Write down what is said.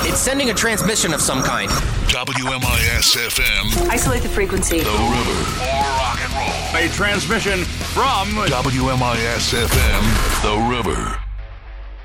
It's sending a transmission of some kind. WMIS FM. Isolate the frequency. The River. More rock and roll. A transmission from WMIS FM. The River.